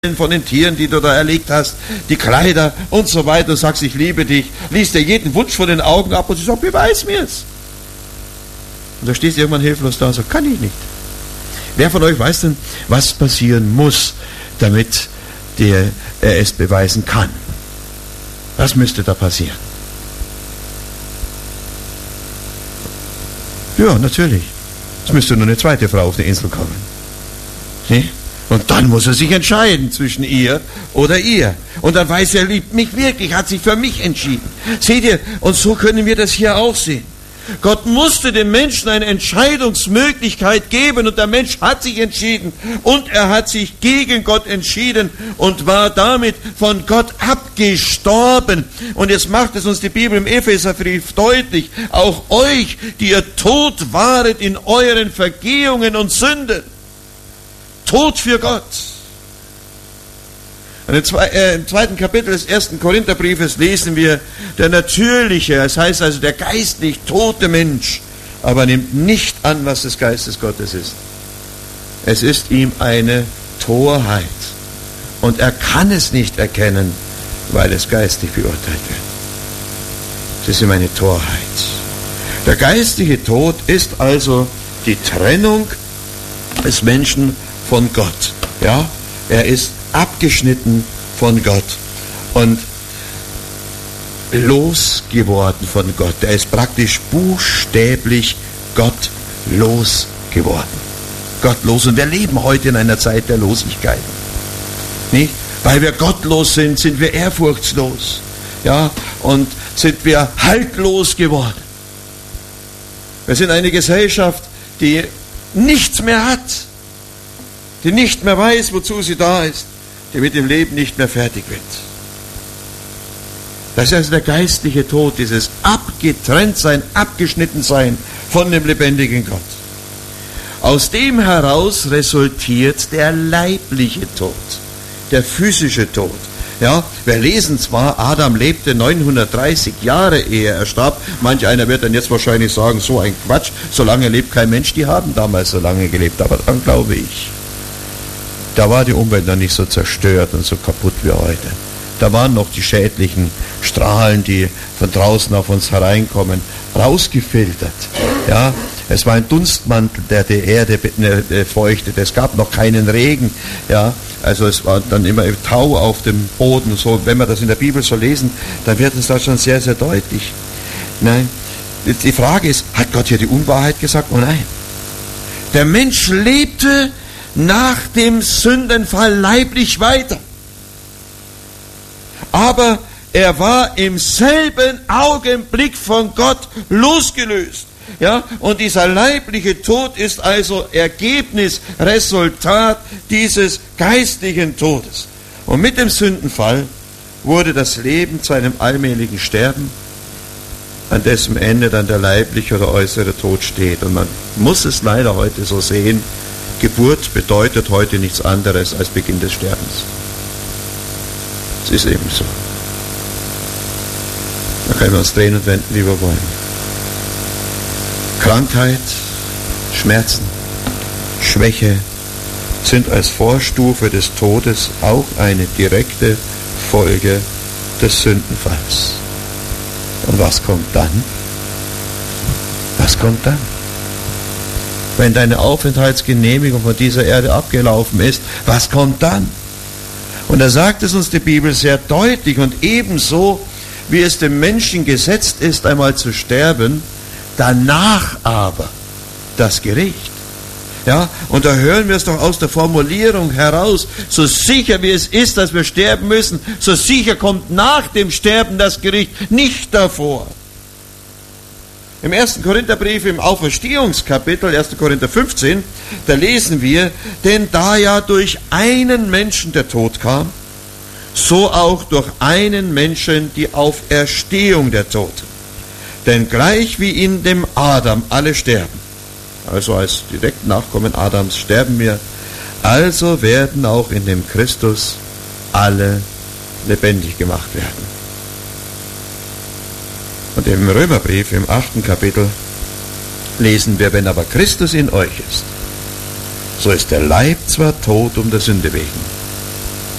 von den Tieren, die du da erlegt hast, die Kleider und so weiter, du sagst, ich liebe dich, liest dir jeden Wunsch von den Augen ab und sie sagt, beweis mir's. Und da stehst du irgendwann hilflos da und sagst, kann ich nicht. Wer von euch weiß denn, was passieren muss, damit er es beweisen kann? Was müsste da passieren? Ja, natürlich. Es müsste nur eine zweite Frau auf die Insel kommen. Sie? Und dann muss er sich entscheiden zwischen ihr oder ihr. Und dann weiß er, liebt mich wirklich, hat sich für mich entschieden. Seht ihr, und so können wir das hier auch sehen. Gott musste dem Menschen eine Entscheidungsmöglichkeit geben und der Mensch hat sich entschieden und er hat sich gegen Gott entschieden und war damit von Gott abgestorben. Und jetzt macht es uns die Bibel im Epheserbrief deutlich, auch euch, die ihr tot waret in euren Vergehungen und Sünden. Tod für Gott. Und im zweiten Kapitel des 1. Korintherbriefes lesen wir, der natürliche, das heißt also der geistlich tote Mensch, aber nimmt nicht an, was des Geistes Gottes ist. Es ist ihm eine Torheit. Und er kann es nicht erkennen, weil es geistlich beurteilt wird. Es ist ihm eine Torheit. Der geistliche Tod ist also die Trennung des Menschen von Gott. Ja, er ist abgeschnitten von Gott und losgeworden von Gott. Er ist praktisch buchstäblich gottlos geworden. Gottlos. Und wir leben heute in einer Zeit der Losigkeit. Nicht? Weil wir gottlos sind, sind wir ehrfurchtslos. Ja, und sind wir haltlos geworden. Wir sind eine Gesellschaft, die nichts mehr hat, die nicht mehr weiß, wozu sie da ist, die mit dem Leben nicht mehr fertig wird. Das ist also der geistliche Tod, dieses Abgetrenntsein, Abgeschnittensein von dem lebendigen Gott. Aus dem heraus resultiert der leibliche Tod, der physische Tod. Ja, wir lesen zwar, Adam lebte 930 Jahre, ehe er starb. Manch einer wird dann jetzt wahrscheinlich sagen, so ein Quatsch, so lange lebt kein Mensch, die haben damals so lange gelebt, aber dann glaube ich. Da war die Umwelt noch nicht so zerstört und so kaputt wie heute. Da waren noch die schädlichen Strahlen, die von draußen auf uns hereinkommen, rausgefiltert. Ja, es war ein Dunstmantel, der die Erde feuchtet. Es gab noch keinen Regen. Ja, also es war dann immer Tau auf dem Boden. So, wenn wir das in der Bibel so lesen, dann wird es da schon sehr, sehr deutlich. Nein, die Frage ist, hat Gott hier die Unwahrheit gesagt? Oh nein. Der Mensch lebte nach dem Sündenfall leiblich weiter. Aber er war im selben Augenblick von Gott losgelöst. Ja, und dieser leibliche Tod ist also Ergebnis, Resultat dieses geistlichen Todes. Und mit dem Sündenfall wurde das Leben zu einem allmählichen Sterben, an dessen Ende dann der leibliche oder äußere Tod steht. Und man muss es leider heute so sehen, Geburt bedeutet heute nichts anderes als Beginn des Sterbens. Es ist eben so. Da können wir uns drehen und wenden, wie wir wollen. Krankheit, Schmerzen, Schwäche sind als Vorstufe des Todes auch eine direkte Folge des Sündenfalls. Und was kommt dann? Was kommt dann? Wenn deine Aufenthaltsgenehmigung von dieser Erde abgelaufen ist, was kommt dann? Und da sagt es uns die Bibel sehr deutlich, und ebenso wie es dem Menschen gesetzt ist, einmal zu sterben, danach aber das Gericht. Ja, und da hören wir es doch aus der Formulierung heraus, so sicher wie es ist, dass wir sterben müssen, so sicher kommt nach dem Sterben das Gericht, nicht davor. Im 1. Korintherbrief, im Auferstehungskapitel, 1. Korinther 15, da lesen wir, denn da ja durch einen Menschen der Tod kam, so auch durch einen Menschen die Auferstehung der Toten. Denn gleich wie in dem Adam alle sterben, also als direkten Nachkommen Adams sterben wir, also werden auch in dem Christus alle lebendig gemacht werden. Und im Römerbrief, im 8. Kapitel, lesen wir, wenn aber Christus in euch ist, so ist der Leib zwar tot um der Sünde wegen,